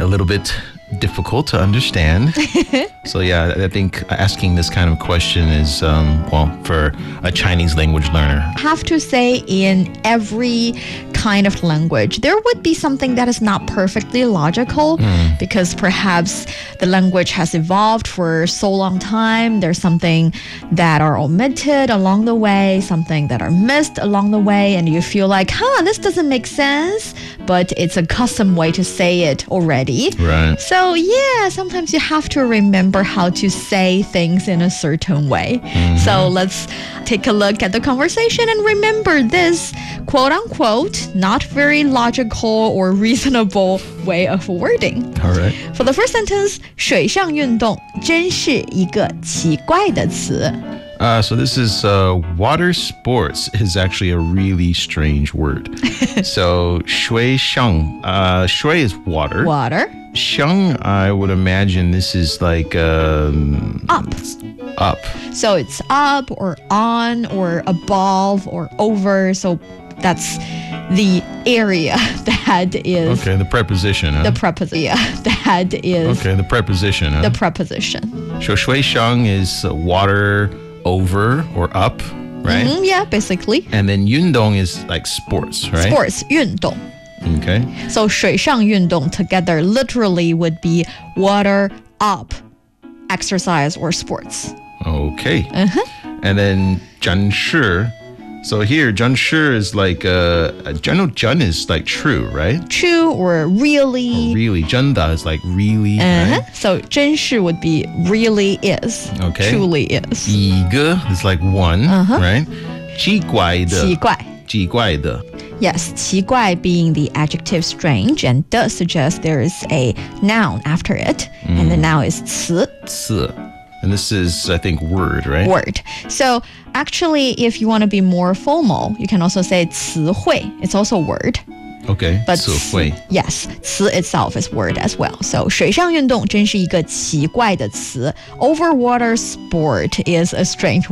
a little bit difficult to understand. So yeah, I think asking this kind of question is, for a Chinese language learner. I have to say in every kind of language, there would be something that is not perfectly logical because perhaps the language has evolved for so long time. There's something that are omitted along the way, something that are missed along the way, and you feel like, this doesn't make sense, but it's a custom way to say it already. Right. So yeah, sometimes you have to remember how to say things in a certain way. So let's take a look at the conversation and remember this quote-unquote not very logical or reasonable way of wording. All right. For the first sentence, 水上运动真是一个奇怪的词。 So this is water sports is actually a really strange word. So 水上, 水 is water. Water. 上, I would imagine this is like Up. Up. So it's up or on or above or over. So that's the area that is Okay, the preposition. Huh? the preposition. That is Okay, the preposition. Huh? the preposition. So 水上 is water over or up, right? Yeah, basically. And then 运动 is like sports, right? Sports, 运动. Okay. So 水上运动 together literally would be water up exercise or sports. Okay. And then 真是. So here, 真是 is like, I know 真 is like true, right? True or really. Really. 真的 is like really, right? So 真是 would be really is. Okay. Truly is. 一个 is like one, right? 奇怪的. 奇怪. 奇怪的. Yes, 奇怪 being the adjective strange and does suggest there is a noun after it. And the noun is 词. 词. And this is, I think, word, right? Word. So actually, if you want to be more formal, you can also say 词汇. It's also word. Okay. But 词汇. Yes, 词 itself is word as well. So 水上运动真是一个奇怪的词. Overwater sport is a strange